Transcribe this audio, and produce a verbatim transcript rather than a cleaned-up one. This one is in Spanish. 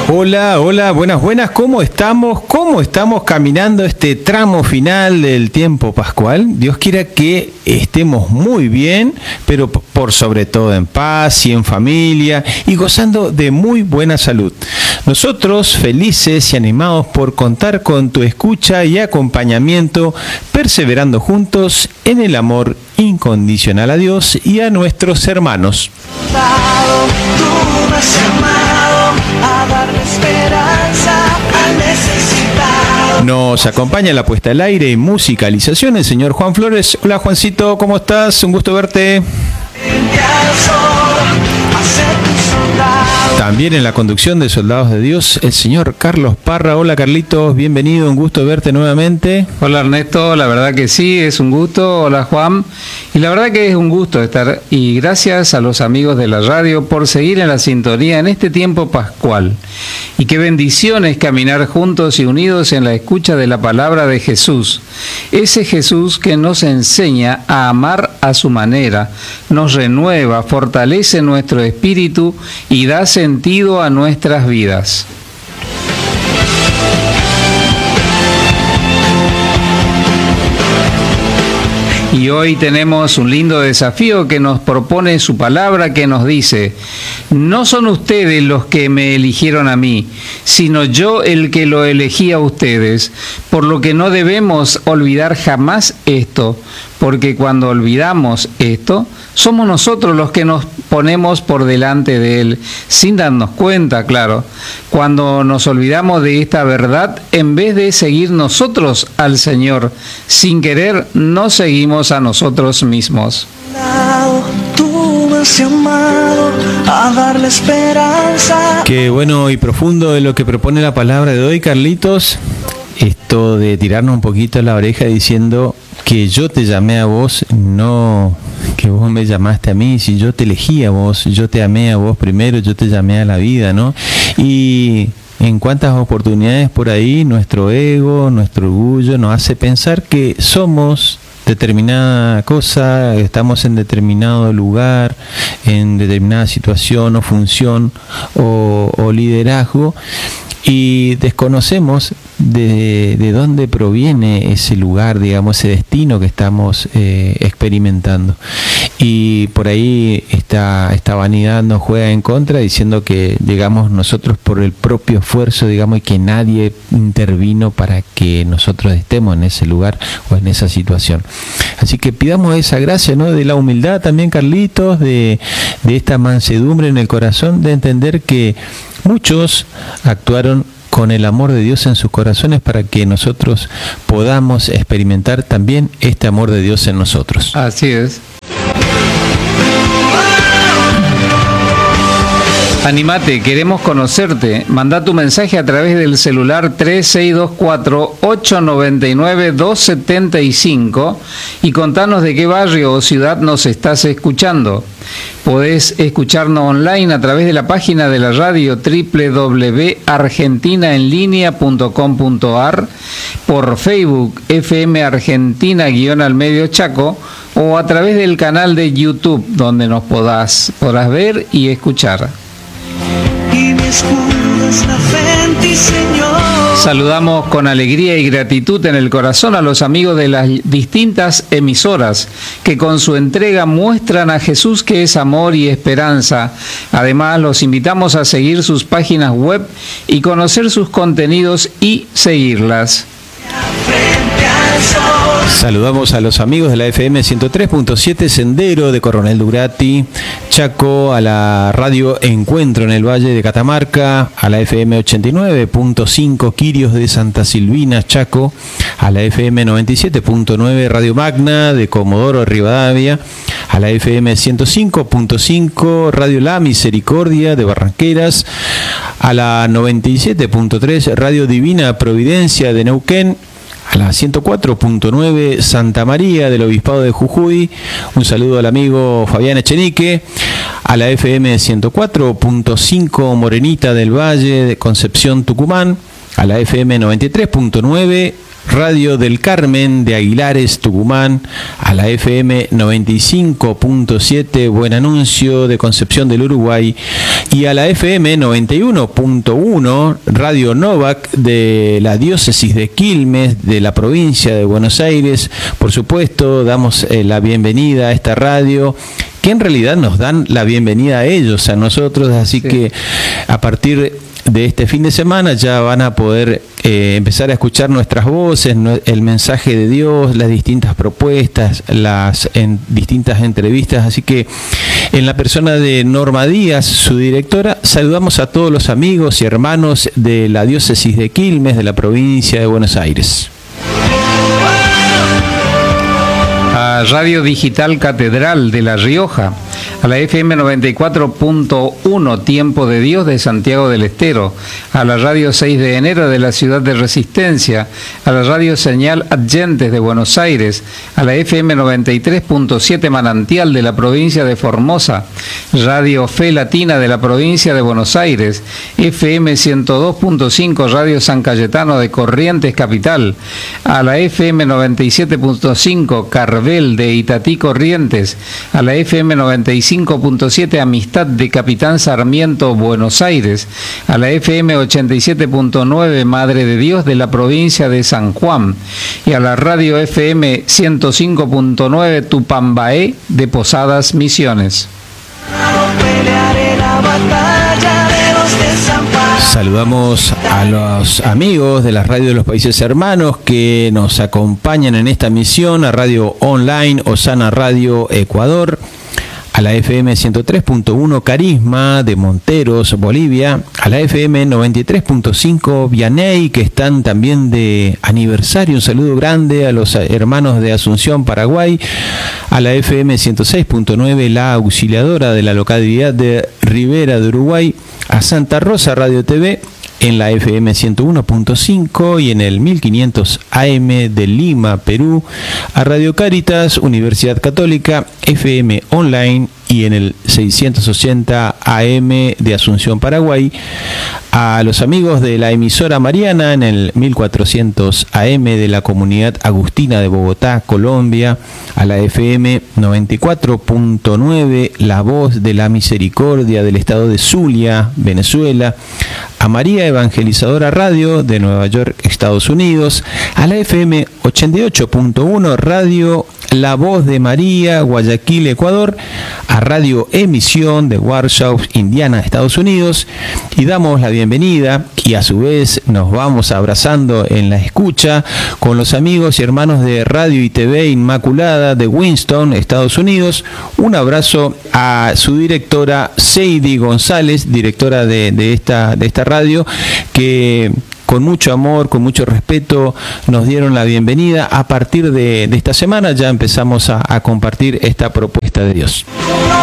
Hola, hola, buenas, buenas, ¿cómo estamos? ¿Cómo estamos caminando este tramo final del tiempo pascual? Dios quiera que estemos muy bien, pero por sobre todo en paz y en familia y gozando de muy buena salud. Nosotros felices y animados por contar con tu escucha y acompañamiento, perseverando juntos en el amor incondicional a Dios y a nuestros hermanos. Tú me has llamado a darle esperanza al necesitado. Nos acompaña la puesta al aire y musicalización el señor Juan Flores. Hola Juancito, ¿cómo estás? Un gusto verte. También en la conducción de Soldados de Dios, el señor Carlos Parra. Hola Carlitos, bienvenido, un gusto verte nuevamente. Hola Ernesto, la verdad que sí, es un gusto. Hola Juan, y la verdad que es un gusto estar, y gracias a los amigos de la radio por seguir en la sintonía en este tiempo pascual. Y qué bendición es caminar juntos y unidos en la escucha de la palabra de Jesús. Ese Jesús que nos enseña a amar a su manera, nos renueva, fortalece nuestro espíritu y da sentido a nuestras vidas. Y hoy tenemos un lindo desafío que nos propone su palabra, que nos dice: no son ustedes los que me eligieron a mí, sino yo el que lo elegí a ustedes, por lo que no debemos olvidar jamás esto, porque cuando olvidamos esto, somos nosotros los que nos ponemos por delante de Él, sin darnos cuenta, claro. Cuando nos olvidamos de esta verdad, en vez de seguir nosotros al Señor, sin querer, nos seguimos a nosotros mismos. Tú me has llamado a darle esperanza. Qué bueno y profundo de lo que propone la palabra de hoy, Carlitos. Esto de tirarnos un poquito a la oreja diciendo que yo te llamé a vos, no que vos me llamaste a mí. Si yo te elegí a vos, yo te amé a vos primero, yo te llamé a la vida, ¿no? Y en cuántas oportunidades por ahí nuestro ego, nuestro orgullo nos hace pensar que somos determinada cosa, estamos en determinado lugar, en determinada situación o función o, o liderazgo, y desconocemos de, de dónde proviene ese lugar, digamos, ese destino que estamos eh, experimentando. Y por ahí esta, esta vanidad nos juega en contra, diciendo que llegamos nosotros por el propio esfuerzo, digamos, y que nadie intervino para que nosotros estemos en ese lugar o en esa situación. Así que pidamos esa gracia, ¿no?, de la humildad también, Carlitos, de, de esta mansedumbre en el corazón, de entender que muchos actuaron con el amor de Dios en sus corazones para que nosotros podamos experimentar también este amor de Dios en nosotros. Así es. Animate, queremos conocerte. Manda tu mensaje a través del celular tres seis dos cuatro, ocho nueve nueve, dos siete cinco y contanos de qué barrio o ciudad nos estás escuchando. Podés escucharnos online a través de la página de la radio doble u doble u doble u punto argentina en línea punto com punto a r, por Facebook F M Argentina guión al medio Chaco, o a través del canal de YouTube, donde nos podás, podrás ver y escuchar. Y mi escudo es la fe en ti, Señor. Saludamos con alegría y gratitud en el corazón a los amigos de las distintas emisoras que con su entrega muestran a Jesús que es amor y esperanza. Además, los invitamos a seguir sus páginas web y conocer sus contenidos y seguirlas. Saludamos a los amigos de la F M ciento tres punto siete Sendero de Coronel Durati, Chaco, a la radio Encuentro en el Valle de Catamarca, a la F M ochenta y nueve punto cinco Quirios de Santa Silvina, Chaco, a la F M noventa y siete punto nueve Radio Magna de Comodoro Rivadavia, a la F M ciento cinco punto cinco Radio La Misericordia de Barranqueras, a la noventa y siete punto tres Radio Divina Providencia de Neuquén, a la ciento cuatro punto nueve Santa María del Obispado de Jujuy. Un saludo al amigo Fabián Echenique. A la F M ciento cuatro punto cinco Morenita del Valle de Concepción, Tucumán. A la F M noventa y tres punto nueve Radio del Carmen de Aguilares, Tucumán, a la F M noventa y cinco punto siete Buen Anuncio de Concepción del Uruguay y a la F M noventa y uno punto uno Radio Novak de la diócesis de Quilmes, de la provincia de Buenos Aires. Por supuesto, damos eh, la bienvenida a esta radio, que en realidad nos dan la bienvenida a ellos, a nosotros, así sí. que a partir de este fin de semana ya van a poder eh, empezar a escuchar nuestras voces, no, el mensaje de Dios, las distintas propuestas, las en, distintas entrevistas. Así que en la persona de Norma Díaz, su directora, saludamos a todos los amigos y hermanos de la diócesis de Quilmes, de la provincia de Buenos Aires. A Radio Digital Catedral de La Rioja, a la F M noventa y cuatro punto uno Tiempo de Dios de Santiago del Estero, a la Radio seis de enero de la ciudad de Resistencia, a la Radio Señal Adyentes de Buenos Aires, a la F M noventa y tres punto siete Manantial de la provincia de Formosa, Radio Fe Latina de la provincia de Buenos Aires, F M ciento dos punto cinco Radio San Cayetano de Corrientes Capital, a la F M noventa y siete punto cinco Carvel de Itatí Corrientes, a la F M noventa y cinco punto siete Amistad de Capitán Sarmiento Buenos Aires, a la F M ochenta y siete punto nueve Madre de Dios de la provincia de San Juan y a la Radio F M ciento cinco punto nueve Tupambaé de Posadas Misiones. Saludamos a los amigos de la Radio de los Países Hermanos que nos acompañan en esta misión, a Radio Online Osana Radio Ecuador, a la F M ciento tres punto uno Carisma de Monteros, Bolivia, a la F M noventa y tres punto cinco Vianey, que están también de aniversario. Un saludo grande a los hermanos de Asunción, Paraguay, a la F M ciento seis punto nueve La Auxiliadora de la localidad de Rivera de Uruguay, a Santa Rosa Radio T V en la F M ciento uno punto cinco y en el mil quinientos A M de Lima, Perú, a Radio Cáritas, Universidad Católica, F M Online y en el seiscientos ochenta A M de Asunción, Paraguay, a los amigos de la emisora Mariana en el mil cuatrocientos A M de la Comunidad Agustina de Bogotá, Colombia, a la F M noventa y cuatro punto nueve La Voz de la Misericordia del estado de Zulia, Venezuela, a María Evangelizadora Radio de Nueva York, Estados Unidos, a la F M ochenta y ocho punto uno Radio La Voz de María, Guayaquil, Ecuador, a Radio Emisión de Warsaw, Indiana, Estados Unidos, y damos la bienvenida y a su vez nos vamos abrazando en la escucha con los amigos y hermanos de Radio y T V Inmaculada de Winston, Estados Unidos. Un abrazo a su directora Seidy González, directora de, de, esta, de esta radio, que con mucho amor, con mucho respeto, nos dieron la bienvenida. A partir de, de esta semana ya empezamos a, a compartir esta propuesta de Dios.